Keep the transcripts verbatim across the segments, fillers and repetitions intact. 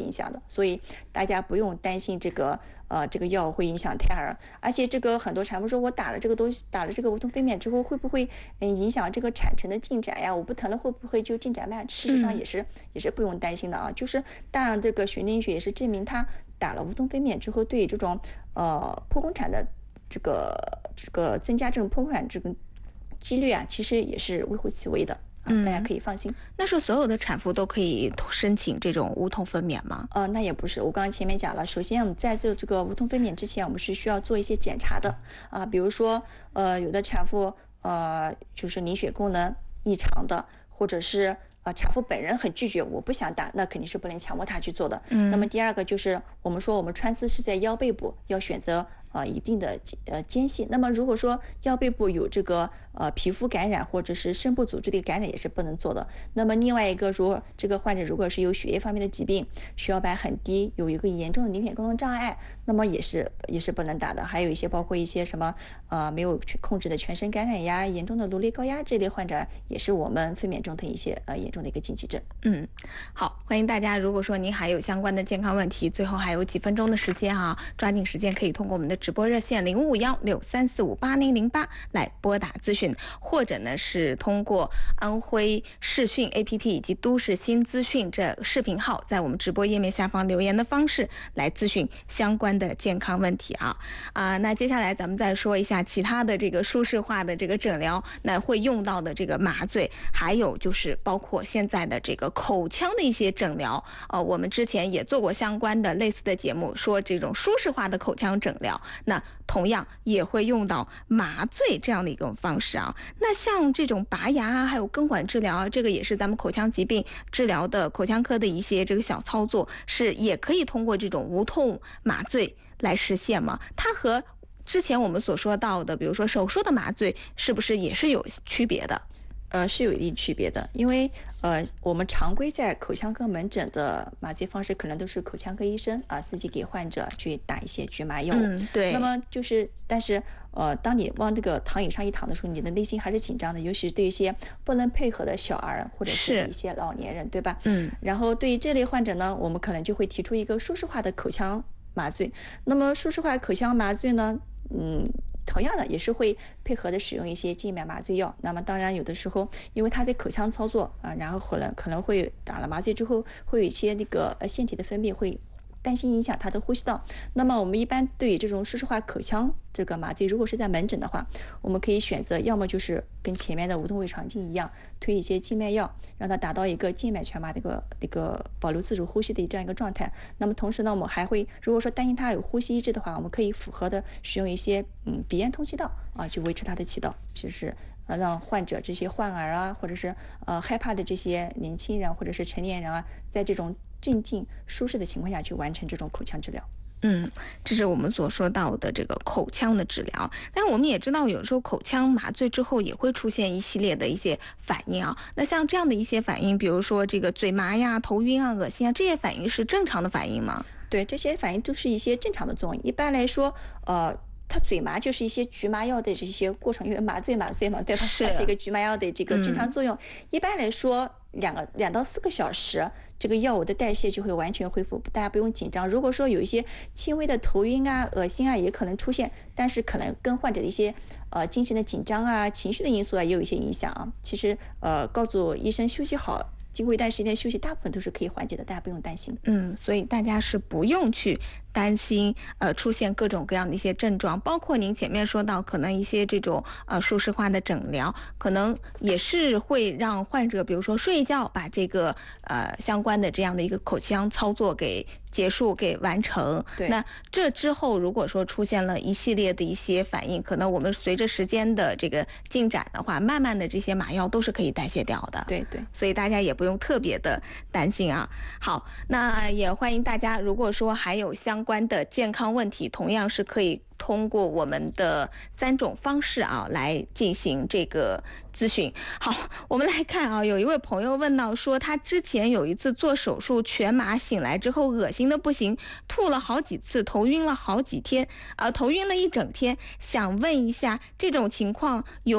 影响的，所以大家不用担心这个呃这个药会影响胎儿。而且这个很多产妇说我打了这个东西，打了这个无痛分娩之后会不会嗯影响这个产程的进展呀？我不疼了会不会就进展慢？事实上也是、嗯、也是不用担心的啊。就是当然这个循证医学也是证明它打了无痛分娩之后对这种呃剖宫产的这个这个增加这种剖宫产这个几率啊，其实也是微乎其微的。嗯，大家可以放心。 那是所有的产妇都可以申请这种无痛分娩吗？ 呃，那也不是。我刚刚前面讲了，首先我们在做这个无痛分娩之前，我们是需要做一些检查的啊，比如说呃，有的产妇呃就是凝血功能异常的，或者是呃产妇本人很拒绝，我不想打，那肯定是不能强迫她去做的。嗯。那么第二个就是我们说我们穿刺是在腰背部，要选择呃一定的呃间隙。那么如果说腰背部有这个呃皮肤感染或者是深部组织的感染也是不能做的。那么另外一个，如果这个患者如果是有血液方面的疾病，血小板很低，有一个严重的凝血功能障碍，那么也是也是不能打的。还有一些包括一些什么呃没有控制的全身感染呀、严重的颅内高压这类患者，也是我们分娩中的一些呃严重的一个禁忌症。 嗯，好，欢迎大家。如果说您还有相关的健康问题，最后还有几分钟的时间啊，抓紧时间可以通过我们的直播热线零五五幺六三四五八零零八来拨打咨询，或者呢是通过安徽视讯 A P P 以及都市新资讯这视频号，在我们直播页面下方留言的方式来咨询相关的健康问题啊啊！那接下来咱们再说一下其他的这个舒适化的这个诊疗，那会用到的这个麻醉，还有就是包括现在的这个口腔的一些诊疗。呃，我们之前也做过相关的类似的节目，说这种舒适化的口腔诊疗，那同样也会用到麻醉这样的一种方式啊。那像这种拔牙啊，还有根管治疗啊，这个也是咱们口腔疾病治疗的口腔科的一些这个小操作，是也可以通过这种无痛麻醉来实现吗？它和之前我们所说到的，比如说手术的麻醉，是不是也是有区别的？ 呃，是有一定区别的，因为呃，我们常规在口腔科门诊的麻醉方式，可能都是口腔科医生啊自己给患者去打一些局麻药物。 嗯，对。 那么就是，但是呃，当你往这个躺椅上一躺的时候，你的内心还是紧张的，尤其是对一些不能配合的小儿或者是一些老年人，对吧？ 嗯。 然后对于这类患者呢，我们可能就会提出一个舒适化的口腔麻醉。那么舒适化口腔麻醉呢，嗯。同样的也是会配合的使用一些静脉麻醉药，那么当然有的时候因为它在口腔操作啊，然后可能可能会打了麻醉之后会有一些那个呃腺体的分泌会担心影响他的呼吸道。那么我们一般对于这种舒适化口腔这个麻醉，如果是在门诊的话，我们可以选择要么就是跟前面的无痛胃肠镜一样，推一些静脉药，让它达到一个静脉全麻的一个一个保留自主呼吸的这样一个状态。那么同时呢，我们还会如果说担心他有呼吸抑制的话，我们可以符合的使用一些嗯鼻咽通气道啊，去维持它的气道，就是呃让患者这些患儿啊，或者是呃害怕的这些年轻人或者是成年人啊，在这种镇静舒适的情况下去完成这种口腔治疗。 嗯，这是我们所说到的这个口腔的治疗。但我们也知道，有时候口腔麻醉之后也会出现一系列的一些反应啊。那像这样的一些反应，比如说这个嘴麻呀、头晕啊、恶心啊，这些反应是正常的反应吗？ 对，这些反应都是一些正常的作用。一般来说，呃。它嘴麻就是一些局麻药的这些过程，因为麻醉麻醉嘛，对吧？它是一个局麻药的这个正常作用。嗯、一般来说，两个两到四个小时，这个药物的代谢就会完全恢复，大家不用紧张。如果说有一些轻微的头晕啊、恶心啊，也可能出现，但是可能跟患者的一些呃精神的紧张啊、情绪的因素啊也有一些影响啊。其实呃，告诉医生休息好。经过一段时间休息，大部分都是可以缓解的，大家不用担心。 嗯，所以大家是不用去担心呃出现各种各样的一些症状，包括您前面说到可能一些这种呃舒适化的诊疗，可能也是会让患者比如说睡一觉把这个呃相关的这样的一个口腔操作给结束给完成。 对， 那这之后如果说出现了一系列的一些反应，可能我们随着时间的这个进展的话，慢慢的这些麻药都是可以代谢掉的。 对对， 所以大家也不用特别的担心啊。好，那也欢迎大家，如果说还有相关的健康问题，同样是可以通过我们的三种方式啊来进行这个咨询。好，我们来看啊，有一位朋友问到说，他之前有一次做手术全麻，醒来之后恶心的不行，吐了好几次，头晕了好几天，啊、呃，头晕了一整天。想问一下，这种情况有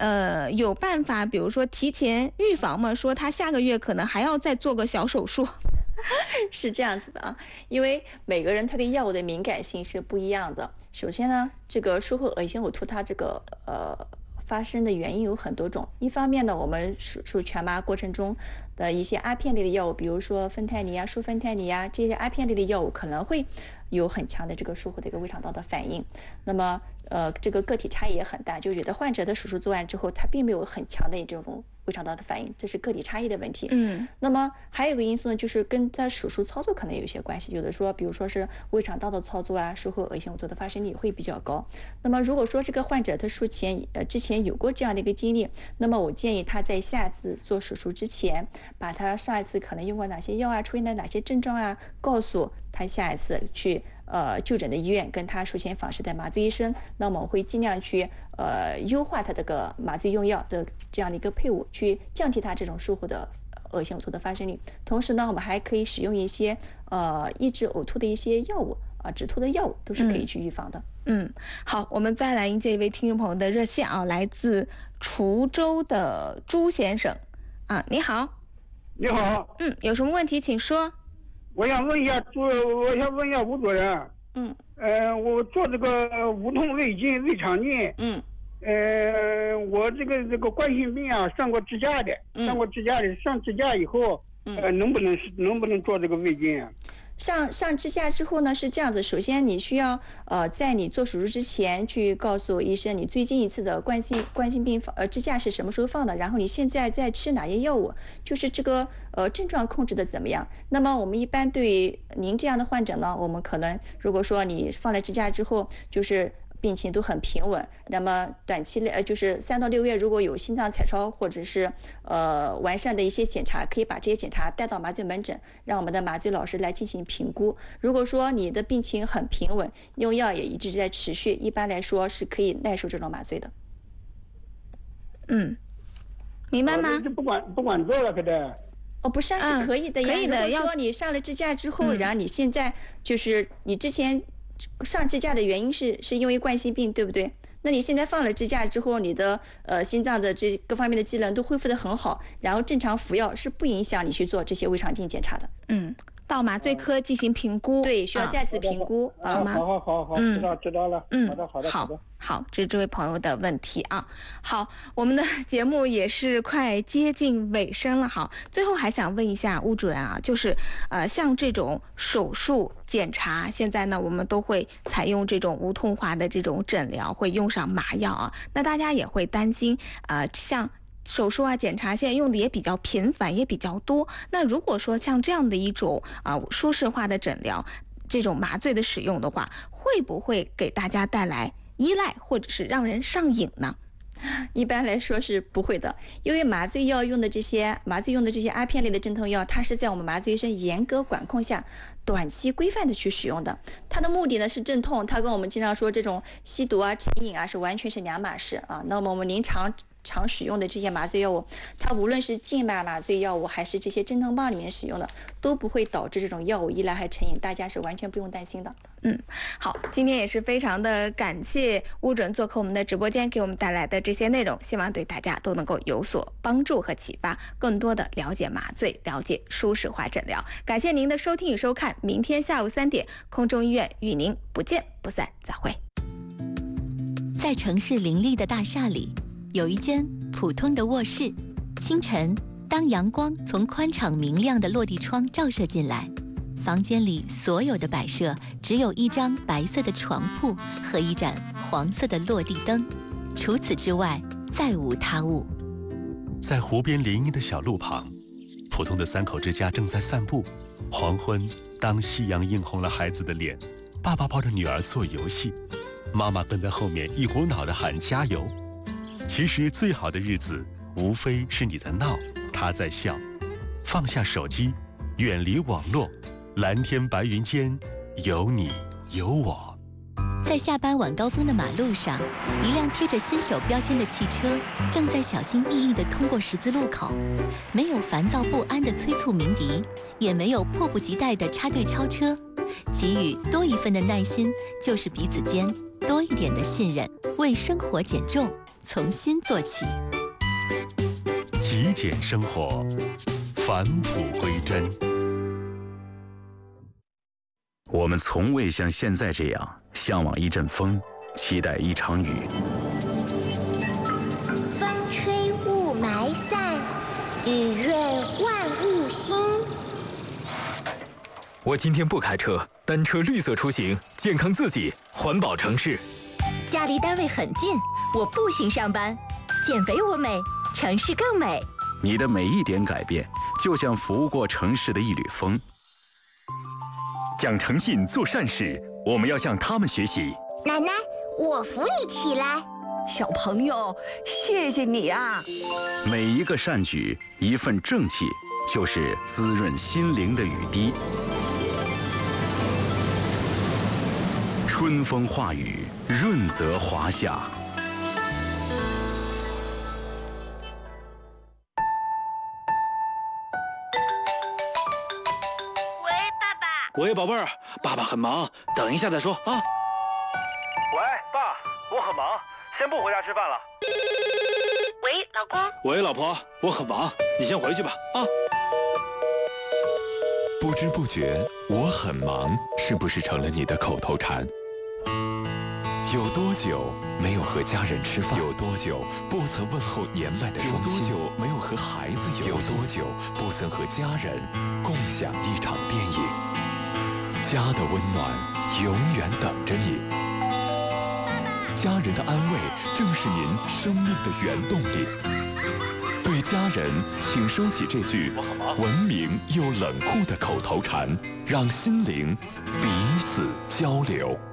呃有办法，比如说提前预防吗？说他下个月可能还要再做个小手术。 是这样子的啊，因为每个人他对药物的敏感性是不一样的。首先呢，这个术后恶心呕吐它这个呃发生的原因有很多种。一方面呢，我们手术全麻过程中的一些阿片类的药物，比如说芬太尼啊、舒芬太尼啊，这些阿片类的药物可能会有很强的这个术后的一个胃肠道的反应。那么呃，这个个体差异也很大，就有的患者的手术做完之后，他并没有很强的这种胃肠道的反应，这是个体差异的问题。 嗯， 那么还有一个因素呢，就是跟他手术操作可能有一些关系。有的说，比如说是胃肠道的操作啊，术后恶心呕吐的发生率会比较高。那么如果说这个患者他术前呃之前有过这样的一个经历，那么我建议他在下次做手术之前，把他上一次可能用过哪些药啊，出现的哪些症状啊，告诉他下一次去呃就诊的医院，跟他术前访视的麻醉医生，那么我会尽量去呃优化他这个麻醉用药的这样的一个配伍，去降低他这种术后的恶心呕吐的发生率。同时呢，我们还可以使用一些呃抑制呕吐的一些药物啊、止吐的药物，都是可以去预防的。 嗯，好，我们再来迎接一位听众朋友的热线啊，来自滁州的朱先生啊，你好。 你好， 嗯，有什么问题请说。 我想问一下主，我想问一下吴主任， 嗯， 呃，我做这个无痛胃镜、胃肠镜， 嗯， 呃，我这个这个冠心病啊，上过支架的， 嗯上过支架的，上支架以后，呃，能不能能不能做这个胃镜啊？ 上上支架之后呢，是这样子。首先，你需要呃，在你做手术之前去告诉医生你最近一次的冠心冠心病放呃支架是什么时候放的，然后你现在在吃哪些药物，就是这个呃症状控制的怎么样。那么我们一般对您这样的患者呢，我们可能如果说你放了支架之后，就是病情都很平稳，那么短期内呃就是三到六个月，如果有心脏彩超或者是呃完善的一些检查，可以把这些检查带到麻醉门诊，让我们的麻醉老师来进行评估。如果说你的病情很平稳，用药也一直在持续，一般来说是可以耐受这种麻醉的。 嗯，明白吗？ 就不管不管做了，可得。 哦，不是，是可以的呀。 可以的。 如果说你上了支架之后，嗯、然后你现在就是你之前上支架的原因是是因为冠心病，对不对？那你现在放了支架之后，你的呃心脏的这各方面的机能都恢复得很好，然后正常服药是不影响你去做这些胃肠镜检查的。 嗯，到麻醉科进行评估。 对，需要再次评估， 啊、好吗？好好好好，知道知道了。 嗯， 好的好的好的。 好，这是这位朋友的问题啊。好，我们的节目也是快接近尾声了。好，最后还想问一下吴主任啊，就是呃，像这种手术检查，现在呢我们都会采用这种无痛化的这种诊疗，会用上麻药啊。那大家也会担心，呃，像手术啊检查现在用的也比较频繁，也比较多。那如果说像这样的一种啊、呃、舒适化的诊疗，这种麻醉的使用的话，会不会给大家带来依赖或者是让人上瘾呢？ 一般来说是不会的，因为麻醉药用的这些麻醉用的这些阿片类的镇痛药，它是在我们麻醉医生严格管控下，短期规范的去使用的。它的目的呢是镇痛，它跟我们经常说这种吸毒啊、成瘾啊是完全是两码事啊。那么我们临床常使用的这些麻醉药物，它无论是静脉麻醉药物还是这些镇痛棒里面使用的，都不会导致这种药物依赖和成瘾，大家是完全不用担心的。 嗯，好，今天也是非常的感谢吴准做客我们的直播间，给我们带来的这些内容，希望对大家都能够有所帮助和启发，更多的了解麻醉，了解舒适化诊疗。感谢您的收听与收看，明天下午三点，空中医院与您不见不散，再会。 在城市林立的大厦里，有一间普通的卧室。清晨，当阳光从宽敞明亮的落地窗照射进来，房间里所有的摆设只有一张白色的床铺和一盏黄色的落地灯，除此之外再无他物。 在湖边林荫的小路旁，普通的三口之家正在散步。黄昏，当夕阳映红了孩子的脸，爸爸抱着女儿做游戏，妈妈跟在后面一股脑地喊加油。其实最好的日子，无非是你在闹，他在笑。放下手机，远离网络，蓝天白云间，有你有我。 在下班晚高峰的马路上，一辆贴着新手标签的汽车正在小心翼翼地通过十字路口，没有烦躁不安的催促鸣笛，也没有迫不及待的插队超车，给予多一份的耐心，就是彼此间多一点的信任。为生活减重， 从心做起。 极简生活，返璞归真。 我们从未像现在这样向往一阵风，期待一场雨。 风吹雾霾散，雨润万物兴。 我今天不开车，单车绿色出行，健康自己，环保城市。 家离单位很近，我步行上班，减肥我美，城市更美。 你的每一点改变，就像拂过城市的一缕风。 讲诚信，做善事，我们要向他们学习。 奶奶，我扶你起来。 小朋友，谢谢你啊！ 每一个善举，一份正气，就是滋润心灵的雨滴。春风化雨，润泽华夏。 喂，宝贝儿，爸爸很忙，等一下再说啊。 喂，爸，我很忙，先不回家吃饭了。 喂，老公。 喂，老婆，我很忙，你先回去吧啊。 不知不觉，我很忙，是不是成了你的口头禅？有多久没有和家人吃饭？有多久不曾问候年迈的双亲？有多久没有和孩子游戏？有多久不曾和家人共享一场电影？家的温暖永远等着你，家人的安慰正是您生命的原动力。对家人，请收起这句文明又冷酷的口头禅，让心灵彼此交流。